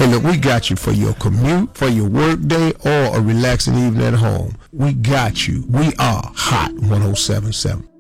look, we got you for your commute, for your work day, or a relaxing evening at home. We got you. We are Hot 107.7.